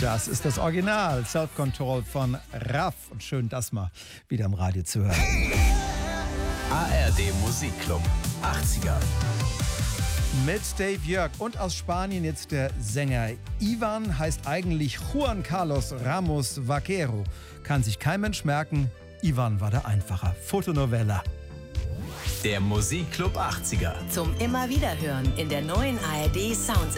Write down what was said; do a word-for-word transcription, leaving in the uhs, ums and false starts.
Das ist das Original Self-Control von Raff. Und schön, das mal wieder im Radio zu hören. A R D Musikclub achtziger. Mit Dave Jörg und aus Spanien jetzt der Sänger. Ivan heißt eigentlich Juan Carlos Ramos Vaquero. Kann sich kein Mensch merken. Ivan war der Einfacher. Fotonovella. Der Musikclub achtziger. Zum immer wieder hören in der neuen A R D Sounds